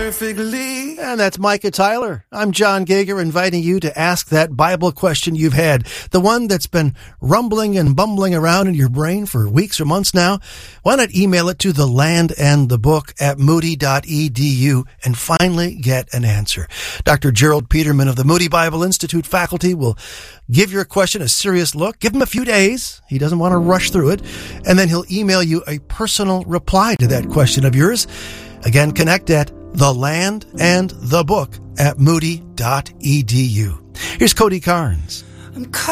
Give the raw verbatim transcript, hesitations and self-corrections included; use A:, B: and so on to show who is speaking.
A: perfectly.
B: And that's Micah Tyler. I'm John Gager, inviting you to ask that Bible question you've had, the one that's been rumbling and bumbling around in your brain for weeks or months now. Why not email it to the land and the book at moody dot e d u and finally get an answer. Doctor Gerald Peterman of the Moody Bible Institute faculty will give your question a serious look. Give him a few days. He doesn't want to rush through it. And then he'll email you a personal reply to that question of yours. Again, connect at the land and the book at moody dot e d u. Here's Cody Carnes.
A: I'm